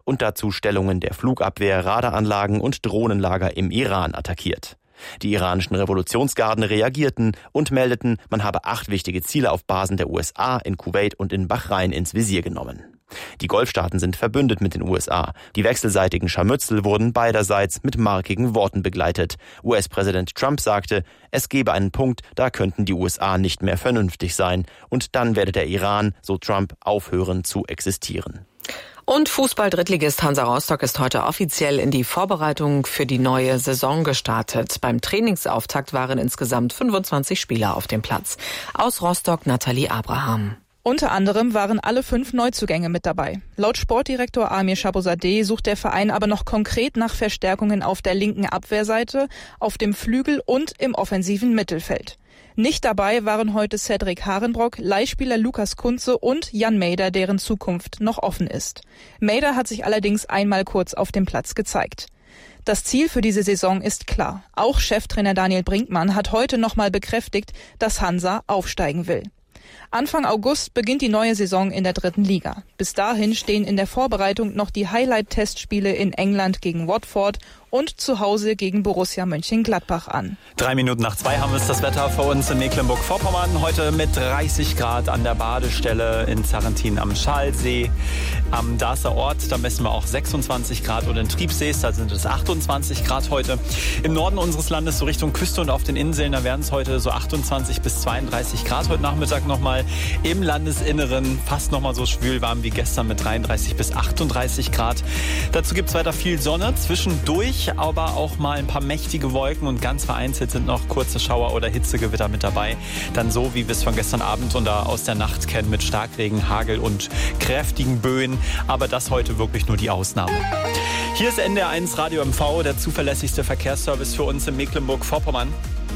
und dazu Stellungen der Flugabwehr, Radaranlagen und Drohnenlager im Iran attackiert. Die iranischen Revolutionsgarden reagierten und meldeten, man habe 8 wichtige Ziele auf Basen der USA in Kuwait und in Bahrain ins Visier genommen. Die Golfstaaten sind verbündet mit den USA. Die wechselseitigen Scharmützel wurden beiderseits mit markigen Worten begleitet. US-Präsident Trump sagte, es gebe einen Punkt, da könnten die USA nicht mehr vernünftig sein. Und dann werde der Iran, so Trump, aufhören zu existieren. Und Fußball-Drittligist Hansa Rostock ist heute offiziell in die Vorbereitung für die neue Saison gestartet. Beim Trainingsauftakt waren insgesamt 25 Spieler auf dem Platz. Aus Rostock Nathalie Abraham. Unter anderem waren alle 5 Neuzugänge mit dabei. Laut Sportdirektor Amir Shabozadeh sucht der Verein aber noch konkret nach Verstärkungen auf der linken Abwehrseite, auf dem Flügel und im offensiven Mittelfeld. Nicht dabei waren heute Cedric Harenbrock, Leihspieler Lukas Kunze und Jan Meder, deren Zukunft noch offen ist. Meder hat sich allerdings einmal kurz auf dem Platz gezeigt. Das Ziel für diese Saison ist klar. Auch Cheftrainer Daniel Brinkmann hat heute nochmal bekräftigt, dass Hansa aufsteigen will. Anfang August beginnt die neue Saison in der 3. Liga. Bis dahin stehen in der Vorbereitung noch die Highlight-Testspiele in England gegen Watford und zu Hause gegen Borussia Mönchengladbach an. 2:03 haben wir es das Wetter für uns in Mecklenburg-Vorpommern. Heute mit 30 Grad an der Badestelle in Sarrentin am Schalsee. Am Darßer Ort, da messen wir auch 26 Grad und in Triebsees, da sind es 28 Grad heute. Im Norden unseres Landes, so Richtung Küste und auf den Inseln, da werden es heute so 28 bis 32 Grad. Heute Nachmittag nochmal im Landesinneren fast nochmal so schwül warm wie gestern mit 33 bis 38 Grad. Dazu gibt es weiter viel Sonne, zwischendurch aber auch mal ein paar mächtige Wolken und ganz vereinzelt sind noch kurze Schauer oder Hitzegewitter mit dabei. Dann so, wie wir es von gestern Abend und aus der Nacht kennen, mit Starkregen, Hagel und kräftigen Böen. Aber das heute wirklich nur die Ausnahme. Hier ist NDR1 Radio MV, der zuverlässigste Verkehrsservice für uns in Mecklenburg-Vorpommern.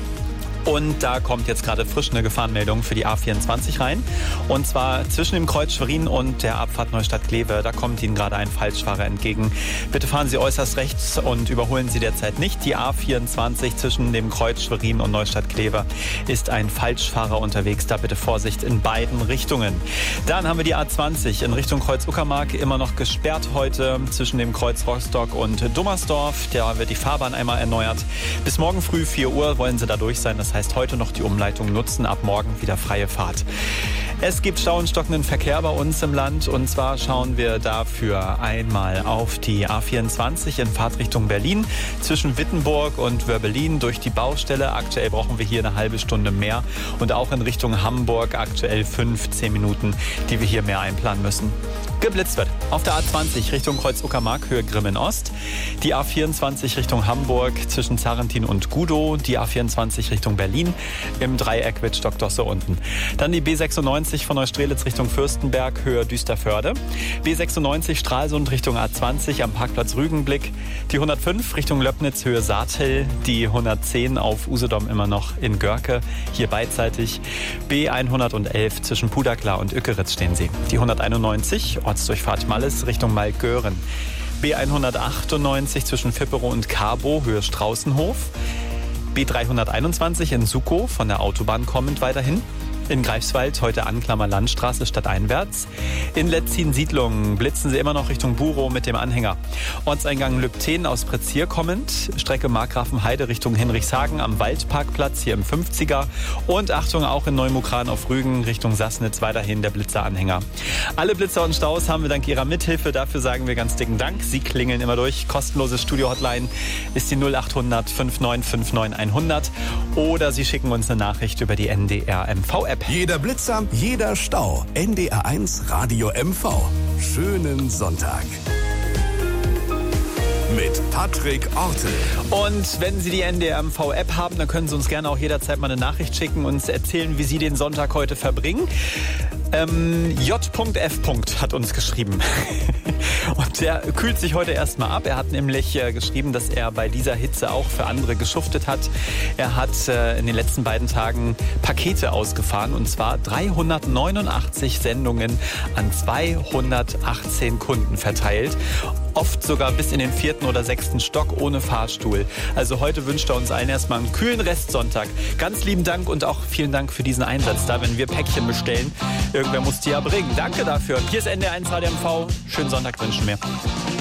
Und da kommt jetzt gerade frisch eine Gefahrenmeldung für die A24 rein. Und zwar zwischen dem Kreuz Schwerin und der Abfahrt Neustadt-Glewe. Da kommt Ihnen gerade ein Falschfahrer entgegen. Bitte fahren Sie äußerst rechts und überholen Sie derzeit nicht. Die A24 zwischen dem Kreuz Schwerin und Neustadt-Glewe ist ein Falschfahrer unterwegs. Da bitte Vorsicht in beiden Richtungen. Dann haben wir die A20 in Richtung Kreuz Uckermark immer noch gesperrt heute zwischen dem Kreuz Rostock und Dummersdorf. Da wird die Fahrbahn einmal erneuert. Bis morgen früh 4 Uhr wollen Sie da durch sein. Das heißt, heute noch die Umleitung nutzen, ab morgen wieder freie Fahrt. Es gibt Stau und stockenden Verkehr bei uns im Land und zwar schauen wir dafür einmal auf die A24 in Fahrtrichtung Berlin zwischen Wittenburg und Wörbelin durch die Baustelle. Aktuell brauchen wir hier eine halbe Stunde mehr und auch in Richtung Hamburg aktuell 15 Minuten, die wir hier mehr einplanen müssen. Geblitzt wird auf der A20 Richtung Kreuz Uckermark, Höhe Grimmen Ost. Die A24 Richtung Hamburg zwischen Sarrentin und Gudow. Die A24 Richtung Berlin im Dreieck Wittstock-Dosse unten. Dann die B96 von Neustrelitz Richtung Fürstenberg, Höhe Düsterförde. B96 Stralsund Richtung A20 am Parkplatz Rügenblick. Die 105 Richtung Löbnitz, Höhe Saathill. Die 110 auf Usedom immer noch in Görke, hier beidseitig. B111 zwischen Puderklar und Ückeritz stehen sie. Die 191 Ortsdurchfahrt Malles Richtung Maltgören. B198 zwischen Vipperow und Carbo, Höhe Straußenhof. B321 in Sukow von der Autobahn kommend weiterhin. In Greifswald heute Anklammer Landstraße stadteinwärts. In Letzin-Siedlungen blitzen sie immer noch Richtung Burow mit dem Anhänger. Ortseingang Lübten aus Prezier kommend. Strecke Markgrafenheide Richtung Hinrichshagen am Waldparkplatz hier im 50er. Und Achtung, auch in Neumukran auf Rügen Richtung Sassnitz weiterhin der Blitzeranhänger. Alle Blitzer und Staus haben wir dank Ihrer Mithilfe. Dafür sagen wir ganz dicken Dank. Sie klingeln immer durch. Kostenlose Studio-Hotline ist die 0800 5959 100. Oder Sie schicken uns eine Nachricht über die NDR MV-App. Jeder Blitzer, jeder Stau. NDR1 Radio MV. Schönen Sonntag. Mit Patrick Ortel. Und wenn Sie die NDR MV-App haben, dann können Sie uns gerne auch jederzeit mal eine Nachricht schicken und uns erzählen, wie Sie den Sonntag heute verbringen. J.F. hat uns geschrieben. Und der kühlt sich heute erstmal ab. Er hat nämlich geschrieben, dass er bei dieser Hitze auch für andere geschuftet hat. Er hat in den letzten beiden Tagen Pakete ausgefahren und zwar 389 Sendungen an 218 Kunden verteilt. Oft sogar bis in den 4. oder 6. Stock ohne Fahrstuhl. Also heute wünscht er uns allen erstmal einen kühlen Restsonntag. Ganz lieben Dank und auch vielen Dank für diesen Einsatz da, wenn wir Päckchen bestellen. Irgendwer muss die ja bringen. Danke dafür. Hier ist NDR1 Radio MV. Schönen Sonntag wünschen wir.